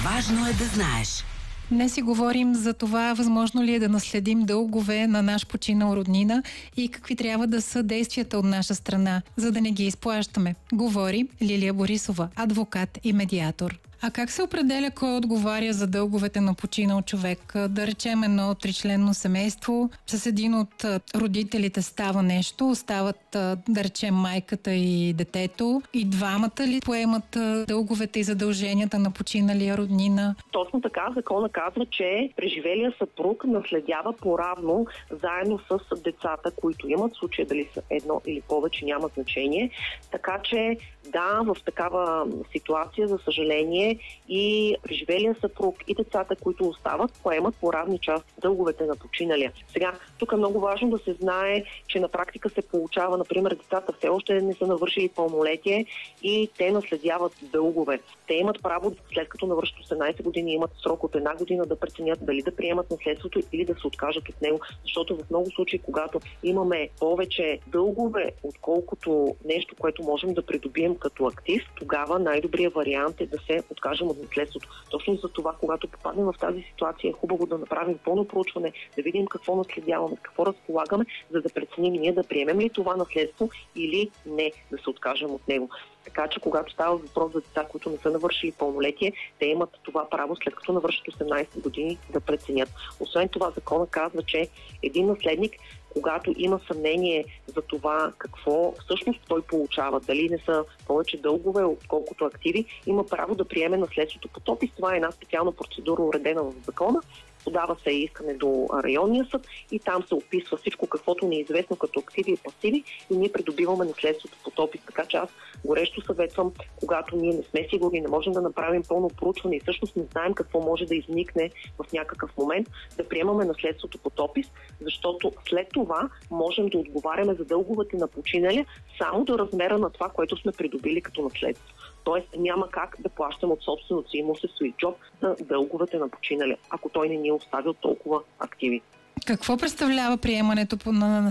Важно е да знаеш. Днес си говорим за това, възможно ли е да наследим дългове на наш починал роднина и какви трябва да са действията от наша страна, за да не ги изплащаме. Говори Лилия Борисова, адвокат и медиатор. А как се определя кой отговаря за дълговете на починал човек? Да речем едно тричленно семейство, с един от родителите става нещо, остават да речем майката и детето, и двамата ли поемат дълговете и задълженията на починалия роднина? Точно така, закона казва, че преживелия съпруг наследява поравно заедно с децата, които имат, в случая дали са едно или повече, няма значение. Така че да, в такава ситуация, за съжаление, и преживелия съпруг и децата, които остават, поемат по равни част дълговете на починалия. Сега, тук е много важно да се знае, че на практика се получава, например, децата все още не са навършили пълнолетие и те наследяват дългове. Те имат право, след като навършат 18 години, имат срок от 1 година да преценят дали да приемат наследството или да се откажат от него, защото в много случаи, когато имаме повече дългове, отколкото нещо, което можем да придобием като актив, тогава най-добрият вариант е да се откажем от наследството. Точно за това, когато попаднем в тази ситуация, е хубаво да направим пълно проучване, да видим какво наследяваме, какво разполагаме, за да преценим ние да приемем ли това наследство или не, да се откажем от него. Така че, когато става въпрос за деца, които не са навършили пълнолетие, те имат това право, след като навършат 18 години, да преценят. Освен това, закона казва, че един наследник, когато има съмнение за това какво всъщност той получава, дали не са повече дългове, отколкото активи, има право да приеме наследството под опис. Това е една специална процедура, уредена в закона. Подава се искане до районния съд и там се описва всичко, каквото ни е известно като активи и пасиви, и ние придобиваме наследството под опис. Така че аз горещо съветвам, когато ние не сме сигурни, не можем да направим пълно проучване и всъщност не знаем какво може да изникне в някакъв момент, да приемаме наследството под опис, защото след това можем да отговаряме за дълговете на починалия само до размера на това, което сме придобили като наследство. Тоест няма как да плащаме от собственото си имущество и джоб за дълговете на починалия, ако той не ни е оставил толкова активи. Какво представлява приемането на